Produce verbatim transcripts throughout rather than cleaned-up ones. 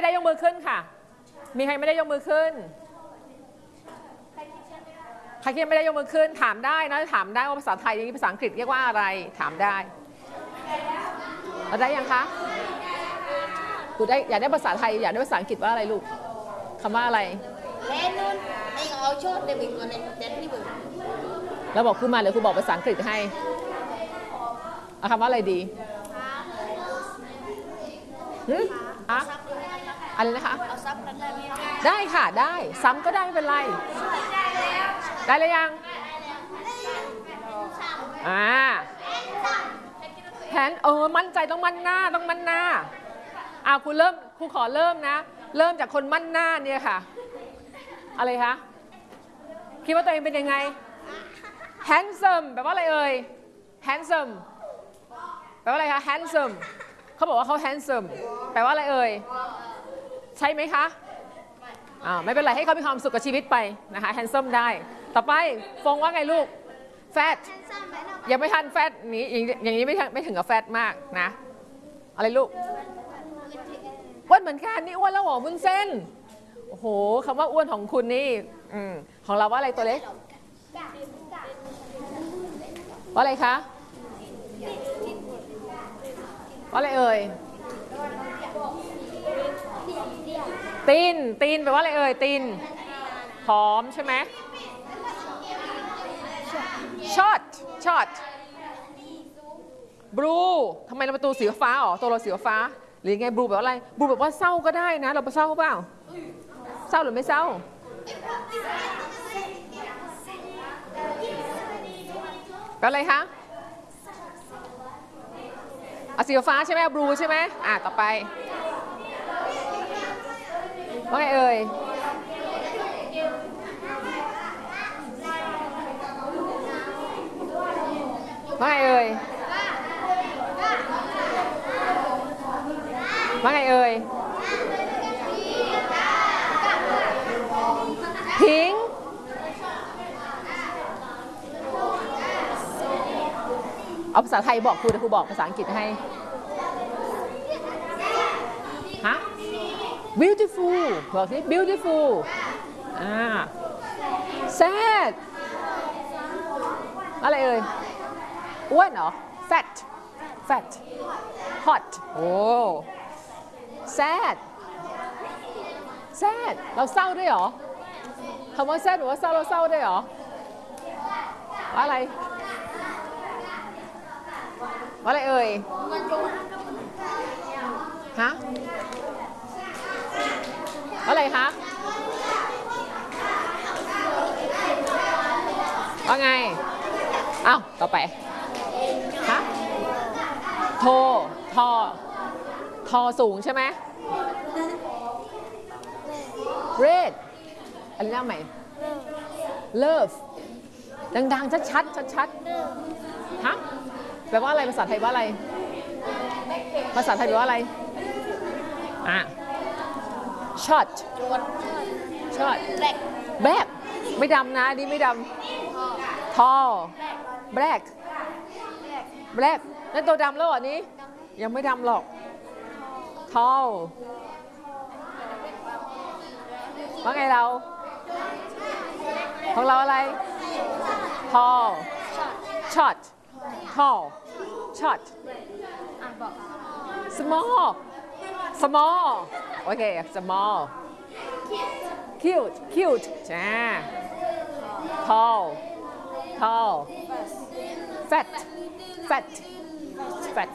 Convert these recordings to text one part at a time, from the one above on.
ได้ยกมือขึ้นค่ะมีใครไม่ได้ยกมือขึ้นใครที่ไม่ได้ยกมือขึ้นถามได้นะถามได้ว่าภาษาไทยภาษาอังกฤษเรียกว่าอะไรถามได้เราได้ยังคะกูได้อยากได้ภาษาไทยอยากได้ภาษาอังกฤษว่าอะไรลูกคำว่าอะไรเราบอกขึ้นมาเดี๋ยวครูบอกภาษาอังกฤษให้เอาคำว่าอะไรดีฮึอะอะไรนะคะได้ค่ะได้ซ้ำก็ได้ไม่เป็นไรได้เลยยังอ่าแผนเออมั่นใจต้องมั่นหน้าต้องมั่นหน้าอ่าครูเริ่มครูขอเริ่มนะเริ่มจากคนมั่นหน้าเนี่ยค่ะอะไรคะคิดว่าตัวเองเป็นยังไง handsome แปลว่าอะไรเอ่ย handsome แปลว่าอะไรคะ handsome เขาบอกว่าเขา handsome แปลว่าอะไรเอ่ยใช่ไหมคะอ่าไม่เป็นไรให้เขามีความสุขกับชีวิตไปนะคะ handsome ได้ต่อไปฟงว่าไงลูก fat ยังไม่ทัน fat นี้อย่างนี้ไม่ไม่ถึงกับ fat มากนะอะไรลูกอ้วนเหมือนกันนี่อ้วนแล้วหรอวุ้นเส้นโอ้โหคำว่าอ้วนของคุณนี่อืมของเราว่าอะไรตัวเล็กว่าอะไรคะว่าอะไรเอ่ยตีนตีนแปลว่าอะไรเอ่ยตีนผอมใช่ไหมช็อตช็อตบลูทำไมเราประตูสีฟ้าอ๋อตัวเราสีฟ้าหรือไงบลูแบบอะไรบลูแบบว่าเศร้าก็ได้นะเราไปเศร้าเปล่าเศร้าหรือไม่เศร้าแปลอะไรคะอ่ะสีฟ้าใช่ไหมบลูใช่ไหมอ่ะต่อไปว่าไงเอ่ยว่าไงเอ่ยว่าไงเอ่ยพิงเอาภาษาไทยบอกครูแต่ครูบอกภาษาอังกฤษให้ฮะ beautiful บอกสิ beautiful อ่า sad อะไรเอ่ยอ้วนเหรอ fat fat hot โอ้ sad sad เราเศร้าด้วยเหรอคำว่า sad หรือว่าเศร้าเราเศร้าด้วยเหรอว่าอะไรว่าอะไรเอ่ยฮะว่าอะไรคะว่าไงอ้าวต่อไปฮะโททอทอสูงใช่ไหม red อะไรนะใหม่ love ดังๆชัดๆชัดๆฮะแปลว่าอะไรภาษาไทยว่าอะไรภาษาไทยแปลว่าอะไรอ่ะ short short black ไม่ดำนะนี่ไม่ดำ tall black black นั่นตัวดำแล้วเหรอนี้ยังไม่ดำหรอก tall ว่าไงเราของเราอะไร tall short tall short small small โอเค small cute cute จ้า tall tall fat fat fat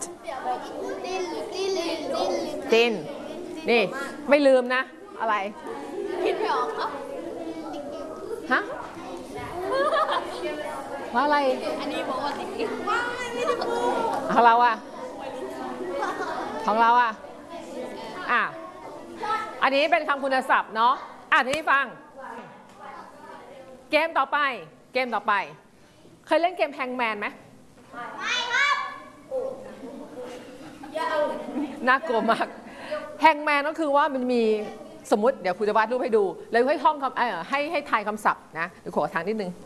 thin นี่ไม่ลืมนะอะไรคิดไม่ออกฮะว่าอะไรอันนี้บอกว่าสิของเราอะของเราอะอ่ะอันนี้เป็นคำคุณศัพท์เนาะอ่านให้ฟังเกมต่อไปเกมต่อไปเคยเล่นเกมแฮงแมนไหมไม่ครับน่ากลัวมากแฮงแมนก็คือว่ามันมีสมมติเดี๋ยวครูจะวาดรูปให้ดูเลยให้ท่องคำเออให้ให้ทายคำศัพท์นะเดี๋ยวขอทางนิดนึง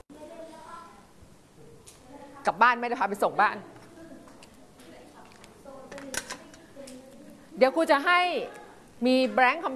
กลับบ้านไม่ได้พาไปส่งบ้านเดี๋ยวครูจะให้มีแบงค์คำ